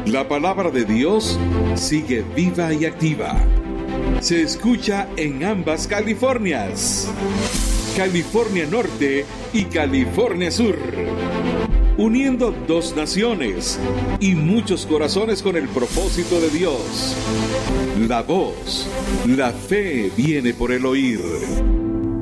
La palabra de Dios sigue viva y activa. Se escucha en ambas Californias, California Norte y California Sur, uniendo dos naciones y muchos corazones con el propósito de Dios. La voz, la fe viene por el oír.